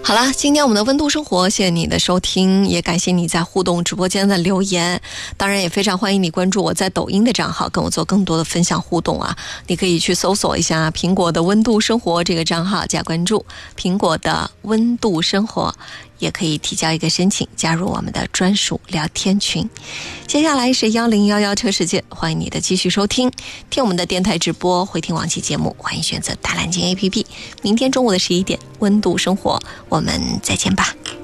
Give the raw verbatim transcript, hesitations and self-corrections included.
好了，今天我们的温度生活，谢谢你的收听，也感谢你在互动直播间的留言。当然也非常欢迎你关注我在抖音的账号，跟我做更多的分享互动啊。你可以去搜索一下苹果的温度生活这个账号，加关注苹果的温度生活，也可以提交一个申请，加入我们的专属聊天群。接下来是一零一一车世界，欢迎你的继续收听，听我们的电台直播，回听往期节目，欢迎选择大蓝鲸 A P P。明天中午的十一点，温度生活，我们再见吧。